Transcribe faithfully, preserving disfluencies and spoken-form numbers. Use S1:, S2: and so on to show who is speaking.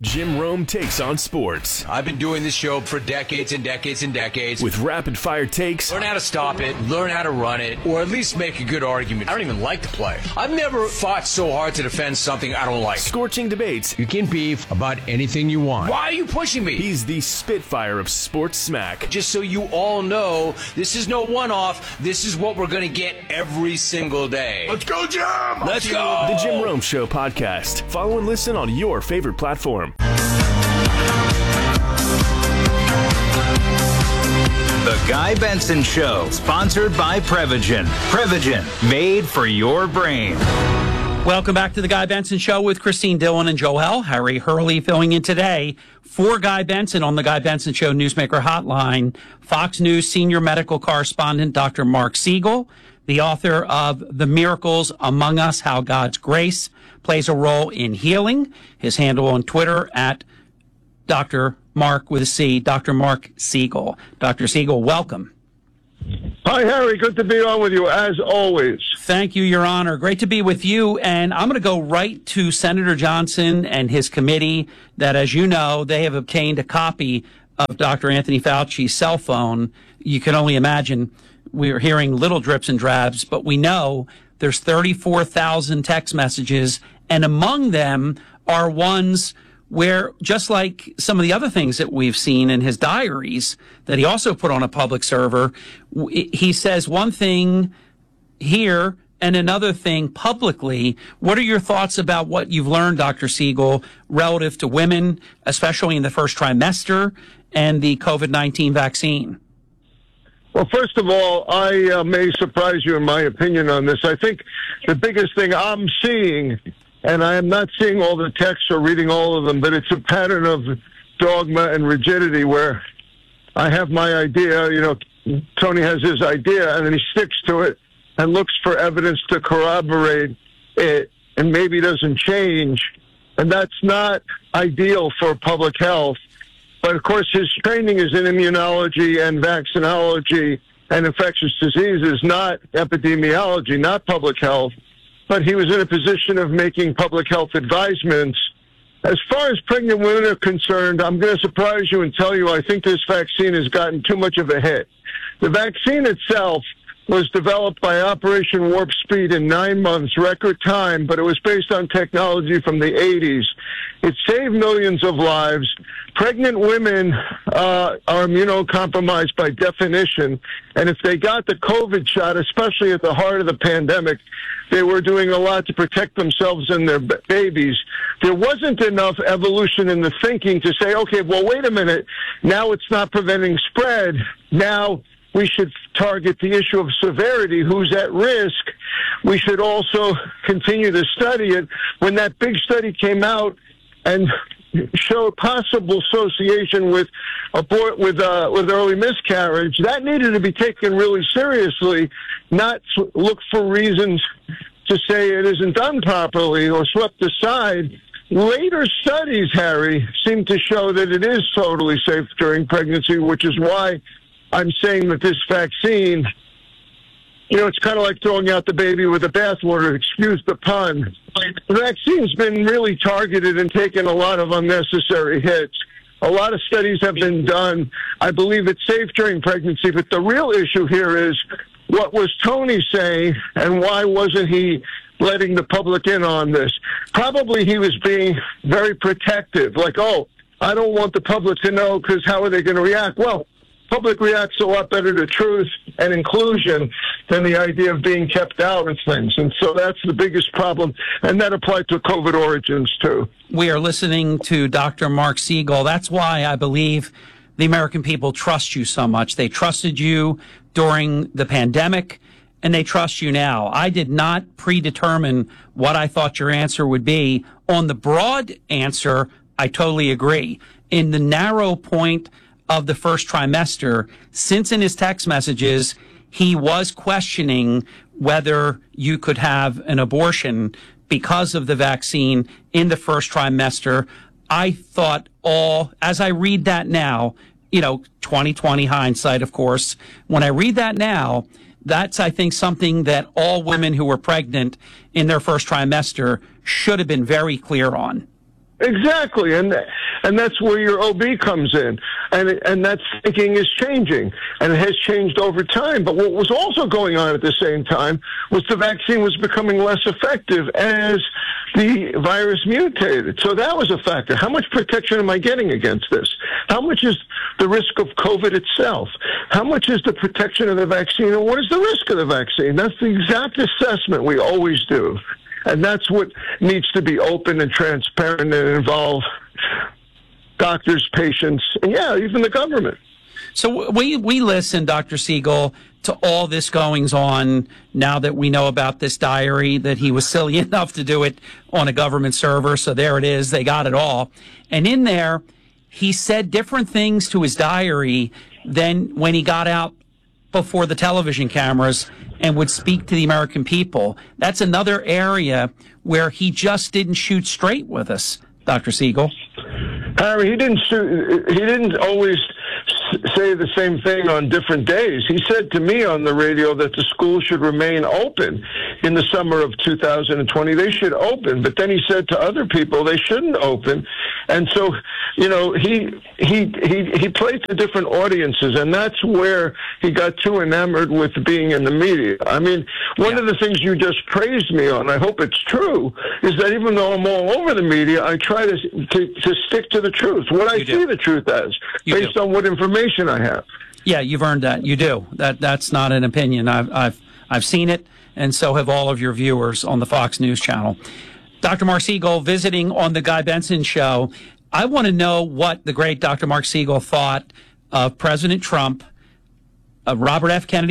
S1: Jim Rome takes on sports.
S2: I've been doing this show for decades and decades and decades.
S1: With rapid-fire takes.
S2: Learn how to stop it, learn how to run it, or at least make a good argument. I don't even like to play. I've never fought so hard to defend something I don't like.
S1: Scorching debates.
S2: You can beef about anything you want. Why are you pushing me?
S1: He's the Spitfire of sports smack.
S2: Just so you all know, this is no one-off. This is what we're going to get every single day.
S3: Let's go, Jim!
S2: Let's go!
S1: The Jim Rome Show podcast. Follow and listen on your favorite platform.
S4: The Guy Benson Show, sponsored by Prevagen. Prevagen, made for your brain.
S5: Welcome back to the Guy Benson Show with Christine Dillon and Joel. Harry Hurley filling in today for Guy Benson on the Guy Benson Show Newsmaker Hotline. Fox News senior medical correspondent Doctor Mark Siegel, the author of The Miracles Among Us, How God's Grace Plays a Role in Healing. His handle on Twitter at Doctor Mark with a C, Doctor Mark Siegel. Doctor Siegel, welcome.
S3: Hi, Harry. Good to be on with you, as always.
S5: Thank you, Your Honor. Great to be with you. And I'm going to go right to Senator Johnson and his committee that, as you know, they have obtained a copy of Doctor Anthony Fauci's cell phone. You can only imagine we're hearing little drips and drabs, but we know there's thirty-four thousand text messages, and among them are ones where, just like some of the other things that we've seen in his diaries that he also put on a public server, he says one thing here and another thing publicly. What are your thoughts about what you've learned, Doctor Siegel, relative to women, especially in the first trimester, and the COVID nineteen vaccine?
S3: Well, first of all, I uh, may surprise you in my opinion on this. I think the biggest thing I'm seeing, and I am not seeing all the texts or reading all of them, but it's a pattern of dogma and rigidity where I have my idea, you know, Tony has his idea, and then he sticks to it and looks for evidence to corroborate it, and maybe doesn't change. And that's not ideal for public health. But, of course, his training is in immunology and vaccinology and infectious diseases, not epidemiology, not public health. But he was in a position of making public health advisements. As far as pregnant women are concerned, I'm going to surprise you and tell you I think this vaccine has gotten too much of a hit. The vaccine itself was developed by Operation Warp Speed in nine months, record time, but it was based on technology from the eighties. It saved millions of lives. Pregnant women uh, are immunocompromised by definition, and if they got the COVID shot, especially at the heart of the pandemic, they were doing a lot to protect themselves and their b- babies. There wasn't enough evolution in the thinking to say, okay, well, wait a minute, now it's not preventing spread. Now we should target the issue of severity, who's at risk. We should also continue to study it. When that big study came out and showed possible association with abort with uh, with early miscarriage, that needed to be taken really seriously, not look for reasons to say it isn't done properly or swept aside. Later studies, Harry, seem to show that it is totally safe during pregnancy, which is why I'm saying that this vaccine, you know, it's kind of like throwing out the baby with the bathwater, excuse the pun. The vaccine's been really targeted and taken a lot of unnecessary hits. A lot of studies have been done. I believe it's safe during pregnancy, but the real issue here is what was Tony saying and why wasn't he letting the public in on this? Probably he was being very protective, like, oh, I don't want the public to know because how are they going to react? Well, public reacts a lot better to truth and inclusion than the idea of being kept out of things. And so that's the biggest problem. And that applied to COVID origins, too.
S5: We are listening to Doctor Mark Siegel. That's why I believe the American people trust you so much. They trusted you during the pandemic, and they trust you now. I did not predetermine what I thought your answer would be. On the broad answer, I totally agree. In the narrow point of the first trimester, since in his text messages, he was questioning whether you could have an abortion because of the vaccine in the first trimester. I thought all, as I read that now, you know, twenty twenty hindsight, of course, when I read that now, that's, I think, something that all women who were pregnant in their first trimester should have been very clear on.
S3: Exactly, and and that's where your O B comes in, and and that thinking is changing, and it has changed over time. But what was also going on at the same time was the vaccine was becoming less effective as the virus mutated. So that was a factor. How much protection am I getting against this? How much is the risk of COVID itself? How much is the protection of the vaccine, and what is the risk of the vaccine? That's the exact assessment we always do. And that's what needs to be open and transparent and involve doctors, patients, and, yeah, even the government.
S5: So we, we listen, Doctor Siegel, to all this goings on now that we know about this diary, that he was silly enough to do it on a government server. So there it is. They got it all. And in there, he said different things to his diary than when he got out before the television cameras and would speak to the American people. That's another area where he just didn't shoot straight with us, Doctor Siegel.
S3: Harry, he didn't he didn't always say the same thing on different days. He said to me on the radio that the schools should remain open in the summer of two thousand twenty. They should open, but then he said to other people they shouldn't open. And so, you know, he he he he played to different audiences, and that's where he got too enamored with being in the media. I mean, one yeah. of the things you just praised me on, I hope it's true, is that even though I'm all over the media, I try to to, to stick to the truth, what I
S5: you
S3: see
S5: do.
S3: the truth as,
S5: you
S3: based
S5: do.
S3: on what information I have.
S5: Yeah, you've earned that. You do. That that's not an opinion. I've I've I've seen it, and so have all of your viewers on the Fox News channel. Doctor Mark Siegel visiting on the Guy Benson Show. I want to know what the great Doctor Mark Siegel thought of President Trump, of Robert F. Kennedy